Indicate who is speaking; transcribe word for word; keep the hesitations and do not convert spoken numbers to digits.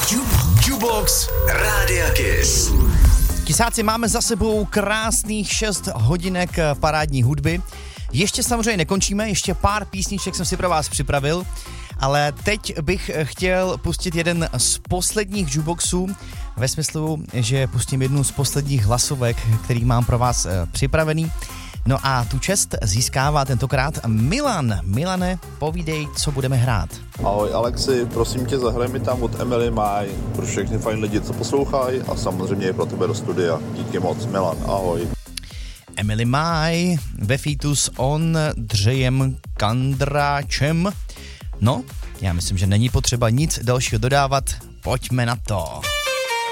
Speaker 1: Jukebox Rádia Kiss.
Speaker 2: Tisáci, máme za sebou krásných šest hodinek parádní hudby. Ještě samozřejmě nekončíme, ještě pár písniček jsem si pro vás připravil, ale teď bych chtěl pustit jeden z posledních jukeboxů, ve smyslu, že pustím jednu z posledních hlasovek, který mám pro vás připravený. No a tu čest získává tentokrát Milan. Milane, povídej, co budeme hrát.
Speaker 3: Ahoj Alexi, prosím tě, zahraj mi tam od Emily Maj pro všechny fajn lidi, co poslouchají, a samozřejmě je pro tebe do studia. Díky moc, Milan, ahoj.
Speaker 2: Emily Maj ve featu s Ondřejem Kandráčem. No, já myslím, že není potřeba nic dalšího dodávat. Pojďme na to.